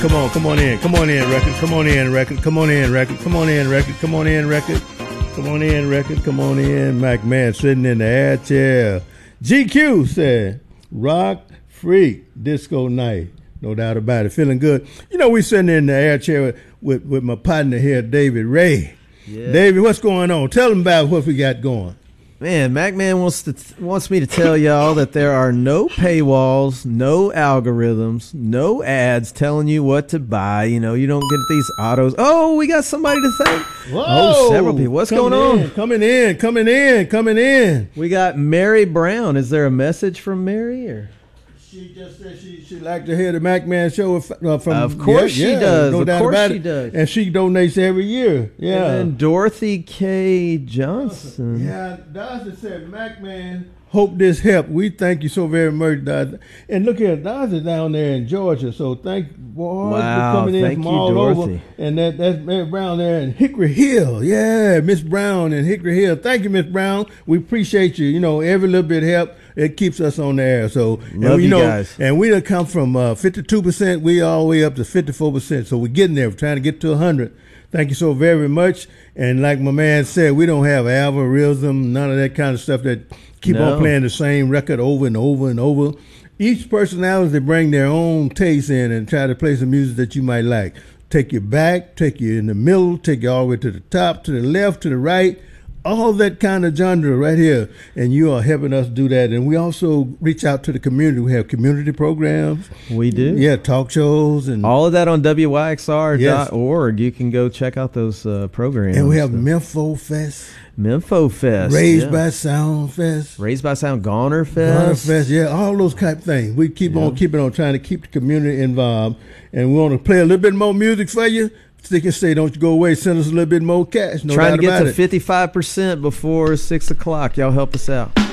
Come on in, record. Come on in, record. Come on in, record. Come on in, record. Come on in, record. Come on in, record. Come on in. Mac Man sitting in the air chair. GQ said, rock, freak, disco night. No doubt about it. Feeling good. You know, we sitting in the air chair with my partner here, David Ray. Yeah. David, what's going on? Tell them about what we got going. Man, Mac Man wants me to tell y'all that there are no paywalls, no algorithms, no ads telling you what to buy. You know, you don't get these autos. Oh, we got somebody to thank. Whoa. Oh, several people. What's going on? Coming in. We got Mary Brown. Is there a message from Mary or? She just said she'd like to hear the Mac Man show from. Of course she does. No of doubt course about she it. does. And she donates every year. Yeah. And then Dorothy K. Johnson. Yeah, Dorothy said, Mac Man, hope this helped. We thank you so very much, Dorothy. And look here, Dorothy down there in Georgia. So thank you, boy, for coming in from all Dorothy. over. And that's Mary Brown there in Hickory Hill. Yeah, Miss Brown in Hickory Hill. Thank you, Miss Brown. We appreciate you. You know, every little bit help. It keeps us on the air. So, love you guys. And we done come from 52%, we all the way up to 54%. So we're getting there. We're trying to get to 100. Thank you so very much. And like my man said, we don't have algorithm, none of that kind of stuff that keep on playing the same record over and over and over. Each personality bring their own taste in and try to play some music that you might like. Take you back, take you in the middle, take you all the way to the top, to the left, to the right. All that kind of genre right here, and you are helping us do that. And we also reach out to the community. We have community programs. We do. Yeah, talk shows. And all of that on WYXR.org. You can go check out those programs. And we have Mempho Fest. Raised by Sound Fest. Raised by Sound Goner Fest. Yeah, all those type of things. We keep on keeping on trying to keep the community involved. And we want to play a little bit more music for you. Stick and stay, don't you go away. Send us a little bit more cash. Trying to get to 55% before 6 o'clock. Y'all help us out.